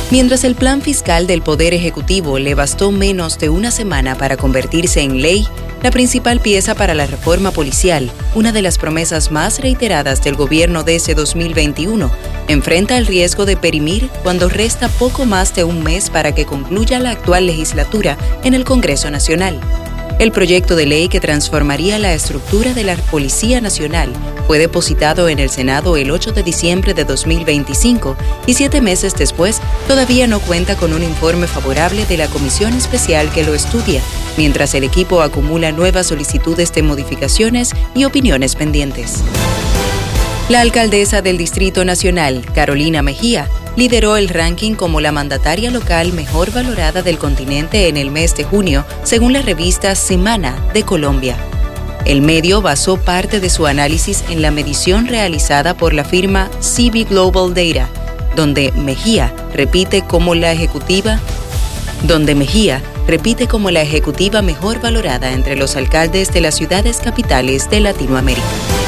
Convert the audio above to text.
Mientras el plan fiscal del Poder Ejecutivo le bastó menos de una semana para convertirse en ley, la principal pieza para la reforma policial, una de las promesas más reiteradas del gobierno de ese 2021, enfrenta el riesgo de perimir cuando resta poco más de un mes para que concluya la actual legislatura en el Congreso Nacional. El proyecto de ley que transformaría la estructura de la Policía Nacional fue depositado en el Senado el 8 de diciembre de 2025 y 7 meses después todavía no cuenta con un informe favorable de la comisión especial que lo estudia, mientras el equipo acumula nuevas solicitudes de modificaciones y opiniones pendientes. La alcaldesa del Distrito Nacional, Carolina Mejía, lideró el ranking como la mandataria local mejor valorada del continente en el mes de junio, según la revista Semana de Colombia. El medio basó parte de su análisis en la medición realizada por la firma CB Global Data, donde Mejía repite como la ejecutiva mejor valorada entre los alcaldes de las ciudades capitales de Latinoamérica.